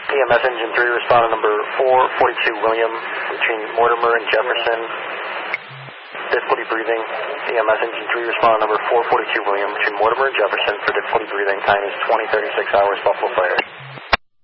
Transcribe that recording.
EMS engine 3, responding number 442 William, between Mortimer and Jefferson. Difficulty breathing. EMS engine 3, responding number 442 William, between Mortimer and Jefferson for difficulty breathing. Time is 20:36 hours, Buffalo Fire.